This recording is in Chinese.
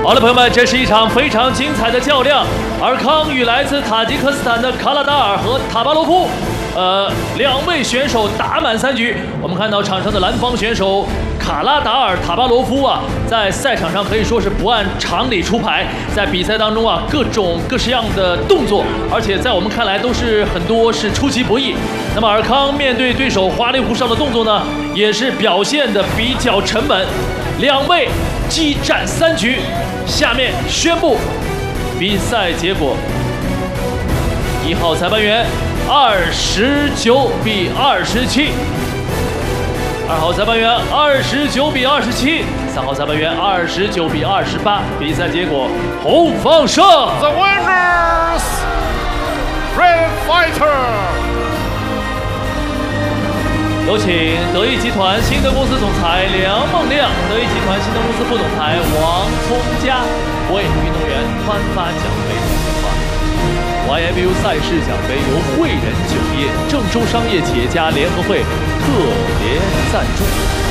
好了，朋友们，这是一场非常精彩的较量。尔康与来自塔吉克斯坦的卡拉达尔和塔巴罗夫，两位选手打满3局。我们看到场上的蓝方选手卡拉达尔塔巴罗夫啊，在赛场上可以说是不按常理出牌，在比赛当中啊，各式样的动作，而且在我们看来都是很多是出其不意。那么尔康面对对手花里胡哨的动作呢，也是表现的比较沉稳。两位激战3局。下面宣布比赛结果：1号裁判员29比27，2号裁判员29比27，3号裁判员29比28。比赛结果，红方胜。 The winners, Red Fighter。 有请德意集团新德公司总裁梁梦亮、德意集团新德公司副总裁王聪佳为运动员颁发奖杯讲话。YMU 赛事奖杯由汇仁酒业、郑州商业企业家联合会特别赞助。